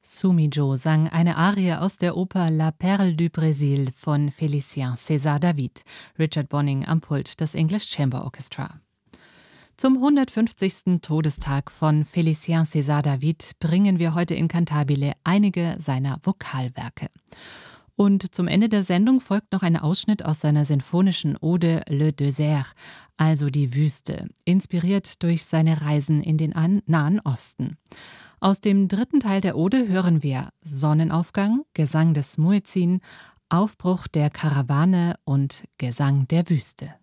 Sumijo sang eine Arie aus der Oper La Perle du Brésil von Félicien César David, Richard Bonning am Pult des English Chamber Orchestra. Zum 150. Todestag von Félicien César David bringen wir heute in Cantabile einige seiner Vokalwerke. Und zum Ende der Sendung folgt noch ein Ausschnitt aus seiner sinfonischen Ode Le Désert, also die Wüste, inspiriert durch seine Reisen in den Nahen Osten. Aus dem dritten Teil der Ode hören wir Sonnenaufgang, Gesang des Muezzin, Aufbruch der Karawane und Gesang der Wüste.